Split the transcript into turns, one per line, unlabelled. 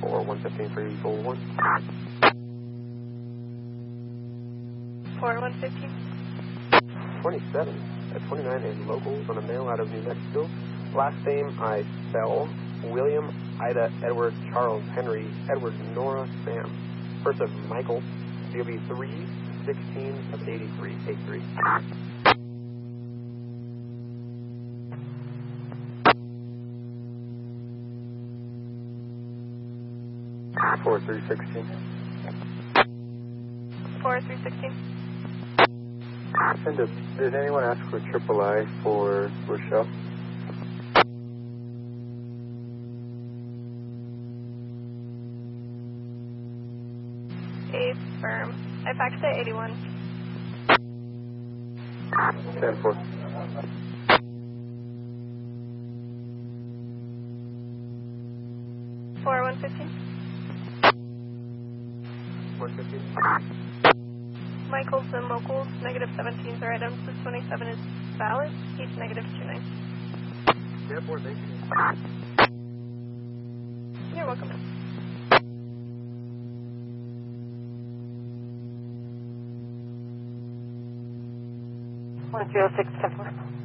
for 115 for Eagle 1.
For 115.
27 at 29 in locals on a mail out of New Mexico. Last name I spell William, Ida, Edward, Charles, Henry, Edward, Nora, Sam. First of Michael, DOB 316 of 83, 83. 4316.
4316.
Did anyone ask for triple I for Rochelle?
Affirm. I faxed at 81.
10-4.
For 115.
115.
Michaels and locals, negative 17s are items. The 27 is valid. He's negative 29.
10-4, thank you.
You're welcome.
106, 10-4.